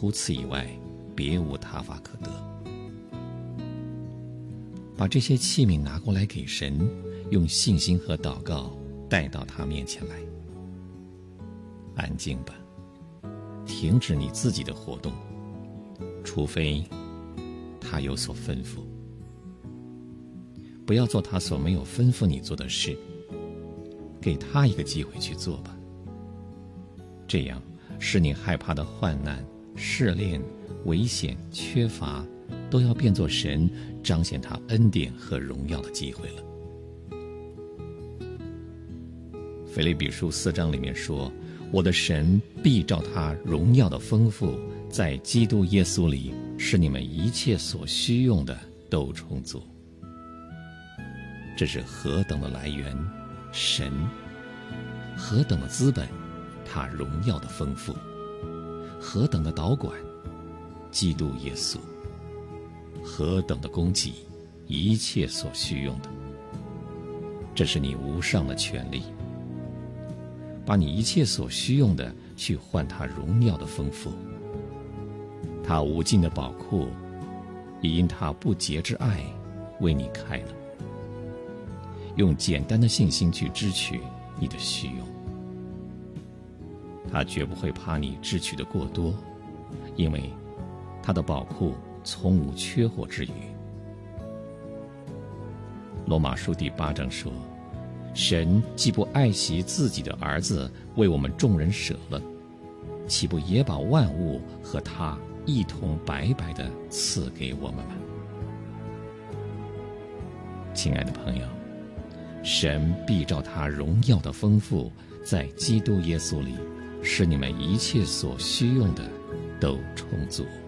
除此以外，别无他法可得。把这些器皿拿过来给神，用信心和祷告带到他面前来。安静吧，停止你自己的活动，除非他有所吩咐。不要做他所没有吩咐你做的事，给他一个机会去做吧。这样，使你害怕的患难、试炼、危险、缺乏，都要变作神彰显他恩典和荣耀的机会了。腓立比书4章里面说，我的神必照他荣耀的丰富，在基督耶稣里，使你们一切所需用的都充足。这是何等的来源，神；何等的资本，他荣耀的丰富；何等的导管，基督耶稣；何等的供给，一切所需用的。这是你无上的权利，把你一切所需用的去换他荣耀的丰富。他无尽的宝库，也因他不竭之爱为你开了。用简单的信心去支取你的需用，他绝不会怕你支取的过多，因为他的宝库从无缺货之余。罗马书第8章说，神既不爱惜自己的儿子为我们众人舍了，岂不也把万物和他一同白白地赐给我们吗？亲爱的朋友，神必照他荣耀的丰富，在基督耶稣里，使你们一切所需用的都充足。